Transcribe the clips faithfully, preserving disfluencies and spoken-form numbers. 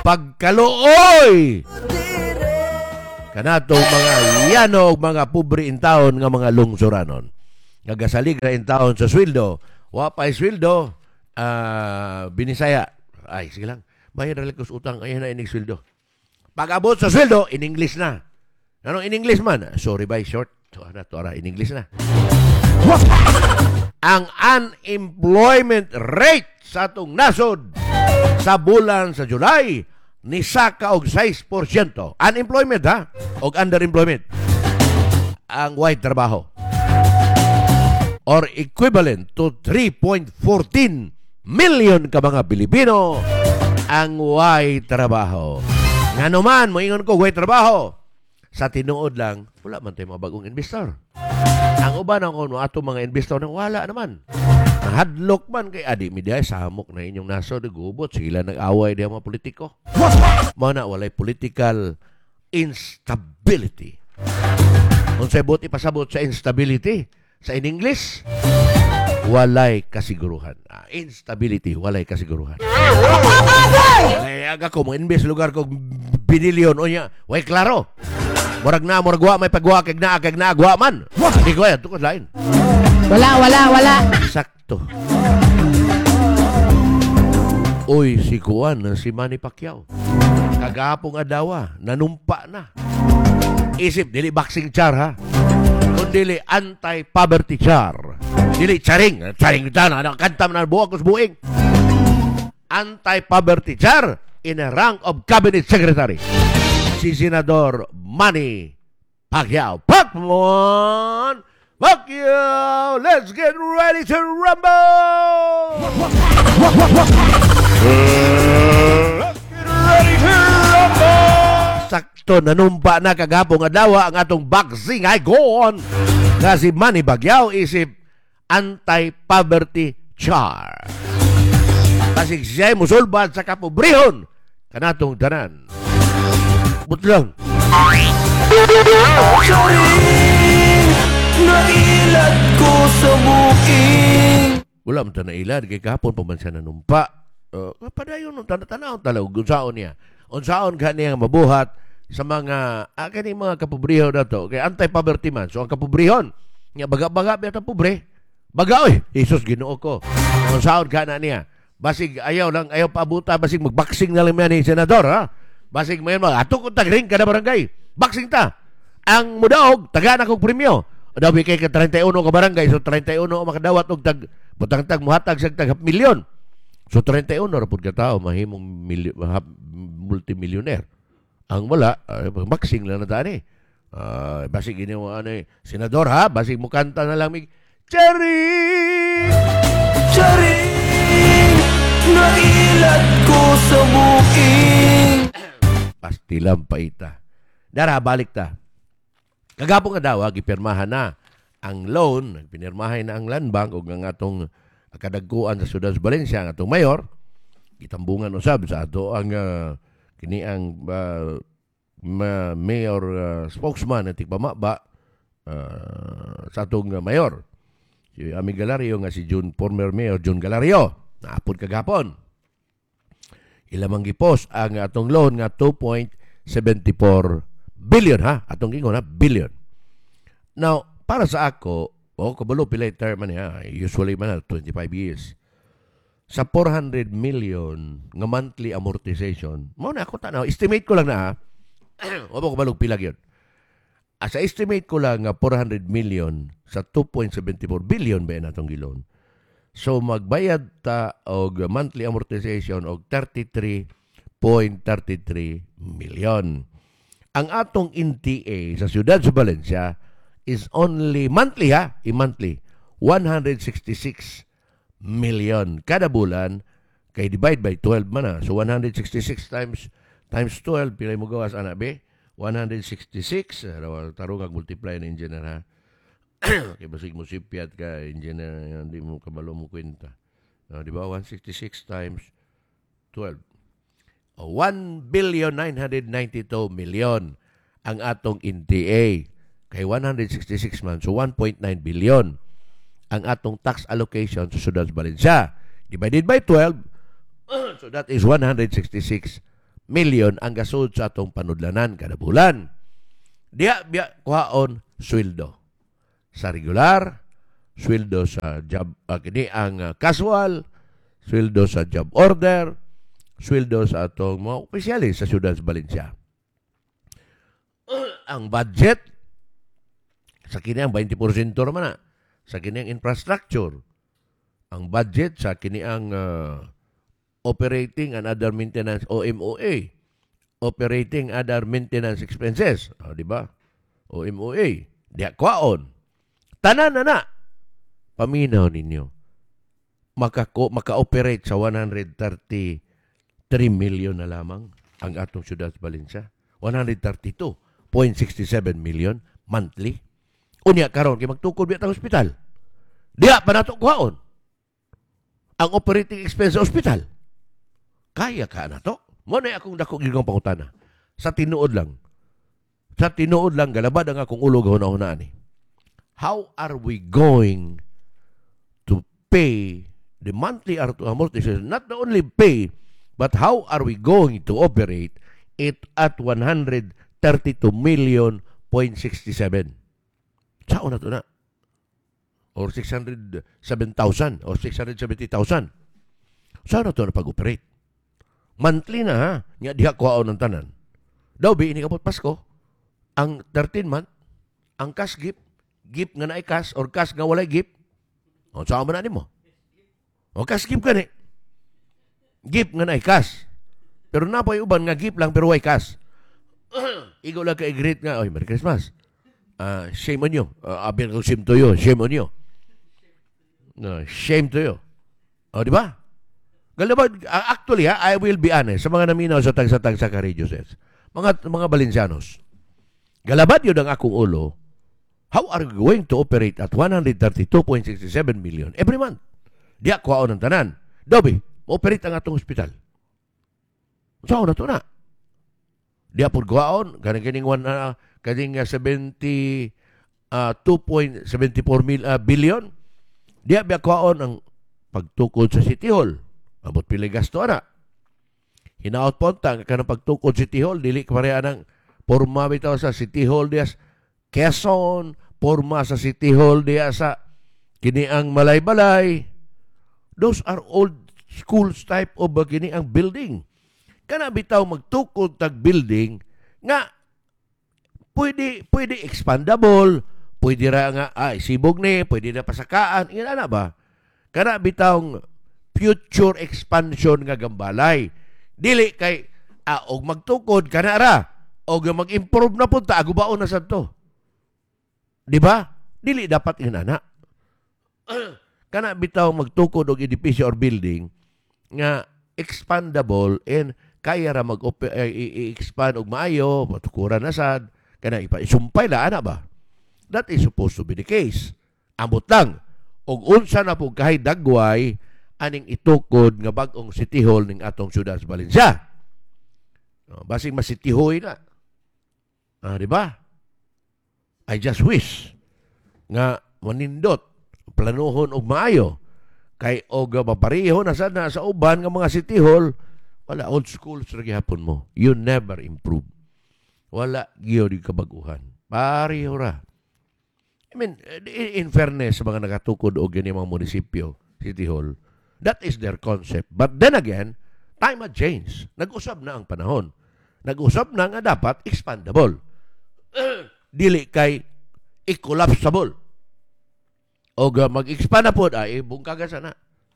pagkaluoy kanatong mga yanog, mga pobre in town nga mga lungsuranon. Nagasalig ra in town sa sweldo, wa pay sweldo, uh, binisaya. Ay, sige lang. Bayad ra likos utang, ayan na inig sweldo. Pag-abot sa sweldo, in English na. Ano in English man? Sorry by short. So, ano, to, in English na. Ang unemployment rate sa atong nasod sa bulan sa July ni saka og six percent. Unemployment ha? Og underemployment. Ang white trabaho. Or equivalent to three point one four million ka mga Pilipino ang white trabaho. Nga naman, moingon ko, white trabaho. Sa tinuod lang, wala man tayo mga bagong investor. Ang uban ang kuno ato mga investor nang wala naman. Nahadlok man kay adi media samok na inyong nasod gubot sila nag-away diha mga politiko. Mao na walay political instability. Unsay buti pasabot sa instability sa in English walay kasiguruhan. Ah, instability walay kasiguruhan. Ay aga ko mo invest lugar ko binilyon unya, way klaro. Murag na, murag wa, may pagwa, kag na, kag na, agwa man. Hindi ko yan, tukod lain. Wala, wala, wala. Sakto. Uy, si Kuan, si Manny Pacquiao. Kagapong adawa, nanumpa na. Isip, dili boxing char, ha? Kung dili anti-poverty char. Dili charing. Charing ito na, kanta na buwag kus buing. Anti-poverty char in a rank of cabinet secretary. Si Senador Manny Pacquiao. Pacquiao! Pacquiao! Let's get ready to rumble! Let's get ready to rumble! Sakto, nanumpa na kagapong adawa ang atong boxing icon na si Manny Pacquiao isip anti-poverty char. Kasi siya'y musulbad sa kapobrehon kanatong tanan. Butlang. Nailad ko sa buking. Wala mo ta nailad. Kaya kahapon pa man siya nanumpa. Uh, padayon nung tanda-tanaw talagang unsaon niya. Unsaon ka niya mabuhat sa mga, ah, kani mga kapobrihon na to. Kaya anti-poverty man. So ang kapobrihon, nga baga-baga biya ta pobre. Baga, oy, Jesus, Ginoo ko. Unsaon ka na niya. Basig ayaw lang, ayaw paabuta, basig mag-boxing na lang yan ni Senador, ha? Basig mo yan mga, ato kong tagring kada barangay. Boxing ta. Ang mudaog, taga na kong premyo. Dabi kay ka thirty-one ka barangay, so thirty-one makadawat og tag, butang-tag, muhatag sa tag milyon. So thirty-one rapod ka tao, mahimong milyo, multimillionaire. Ang wala, uh, boxing lang na tani. Uh, basig ginawa ano eh, Senador ha, basig mo kanta na lang, Cherry! Cherry! Nailad ko sa buking. Pastilang paita. Dara, balik ta. Kagapong adawa, gipirmahan na ang loan, pinirmahan na ang land bank o ang atong kadagkuan sa Ciudad Valencia, ang atong mayor, itambungan usab sa ato ang uh, kini ang uh, ma- mayor uh, spokesman na tigpamaba uh, sa atong uh, mayor. Si Ami Galario nga si June, former mayor June Galario. Naapod kagapon. Ilamang gipos ang atong loan nga two point seven four billion ha, atong gingon ha, billion. Now, para sa ako, oh, kabalo pilay term man ha, usually man twenty-five years. Sa four hundred million nga monthly amortization, mo na ako tanaw, estimate ko lang na ha. O ba kabalog pilag yun? As sa estimate ko lang nga four hundred million sa two point seven four billion ba yan atong gilon. So magbayad ta og monthly amortization og thirty-three point three three million. Ang atong N T A sa Ciudad sa Valencia is only monthly ha, i-monthly one hundred sixty-six million kada bulan kay divide by twelve man na. So one hundred sixty-six times times twelve pilay mo gawas ana be? one hundred sixty-six tarong ag multiply na engineer ha. Kaya basig mo sipiat ka, engineer, hindi mo kabalo mo kwenta. Uh, di ba? one hundred sixty-six times twelve. Uh, one billion nine hundred ninety-two million ang atong N T A. Kay one hundred sixty-six man, so one point nine billion ang atong tax allocation sa Ciudad Valencia. Divided by twelve, so that is one hundred sixty-six million ang gasud sa atong panudlanan kada bulan. Diya biya kuhaon sweldo. Sa regular, sweldo sa job, uh, kini ang uh, casual, sweldo sa job order, sweldo sa atong mga opisyalis sa siyudad sa Valencia. Ang budget, sa kini ang twenty percent naman na, sa kini ang infrastructure. Ang budget sa kini ang uh, operating and other maintenance o M O A. Operating other maintenance expenses. O, di ba? O M O A. Diya kwaon. Tanan na na. Paminaw ninyo. Makako, maka-operate sa one hundred thirty-three million na lamang ang atong siyudad sa Valencia. one hundred thirty-two point six seven million monthly. Unya karon kay magtukod biya ta hospital. Diya pa nato kwaon. Ang operating expense sa hospital. Kaya ka na to. Mo na akong dako gigang pangutana. Sa tinuod lang. Sa tinuod lang galabad ang akong ulo gahuna-hunaan ni. How are we going to pay the monthly amortization? Not only pay, but how are we going to operate it at one hundred thirty-two million point six seven? Saan na to na? Or six hundred seven thousand or six hundred seventy thousand. Saan na to na pag-operate? Monthly na ha. Nga diha ko ng tanan. Daw bi ini kapot Pasko. Ang thirteen month, ang cash gift, gift nga naay cash or cash nga walay gift. O saan man na mo? O cash gift ka ni. Gift nga naay cash. Pero napoy uban nga gift lang pero way cash. Igo lang ka-greet nga, oy, Merry Christmas. Uh, shame on you. Uh, abin ko shame to you. Shame on you. No, shame to you. O, di ba? Galabad, uh, actually, ha, I will be honest, sa mga naminaw sa tag-sa-tag sa ka-radio sets, mga, mga Balencianos, galabad yun ang akong ulo, how are you going to operate at one hundred thirty-two point six seven million every month? Di ako ako ng tanan. Dobi, operate ang atong hospital. Saan na to na? Di ako gawaon, kaning-kaning one, uh, kaning uh, seventy-two point seven four mil, uh, billion. Di ako gawaon ang pagtukod sa City Hall. Abot pili gasto na. Hinaot ponta ka ng pagtukod City Hall, dili ka pareha ng porma bitaw sa City Hall diya Quezon, porma sa City Hall diya sa kiniang Malay-Balay. Those are old schools type of uh, kiniang building. Kana bitaw magtukod tag building nga pwede pwede expandable, pwede ra nga ay sibog ni, pwede na pasakaan, ina na ba? Kana bitawng future expansion nga gambalay. Dili kay ah, og magtukod kana ra og mag-improve na punta agubaon na sad to. Di ba? Dili dapat inana. Kana bitaw magtukod og edificio or building nga expandable and kaya ra mag-expand og maayo, matukuran na sad, kana ipa-isumpay na ana ba? That is supposed to be the case. Ambot lang og unsa na pug kahay dagway aning itukod nga bag-ong City Hall ning atong siyudad sa Valencia. No, basing masitihoy na. Ah, di ba? I just wish nga manindot, planuhon og maayo kay og mapareho na sad na sa uban nga mga City Hall, wala old school sa gihapon mo. You never improve. Wala gyud kabaguhan. Pareho ra. I mean, in fairness sa mga nagatukod og gani mga munisipyo, City Hall, that is their concept. But then again, time had changed. Nag-usab na ang panahon. Nag-usab na nga dapat expandable. Dili kay i-collapsible. O mag-expand na po, ay bungkaga sana.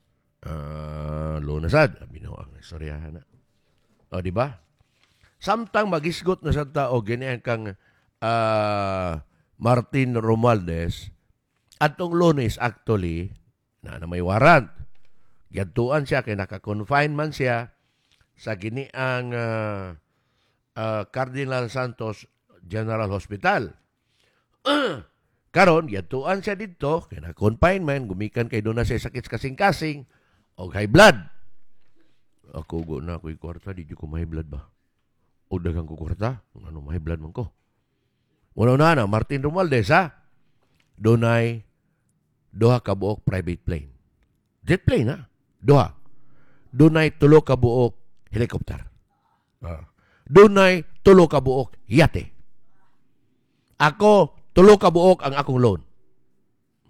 Uh, lunasad. Binaw ang istoryahan na. O, di ba? Samtang magisgot na sa tao, ganyan kang uh, Martin Romualdez, atong Lunes actually, na, na may warrant. Gantuan siya, kaya naka-confine man siya sa giniang uh, uh, Cardinal Santos General Hospital. Karon, gantuan siya dito, kaya naka-confinement, gumikan kay doon na siya sakit kasing-kasing, o high blood. Ako, go na ako'y kwarta, di ko may blood ba? O dagang ko kwarta, ano may blood man ko? Una na, Martin Romualdez, ha? Doon ay doha kabuok private plane. Jet plane, ha? Doha. Doon ay tulo ka buok helicopter. Ah. Dunay tulo ka buok yate. Ako tulo ka buok ang akong loan.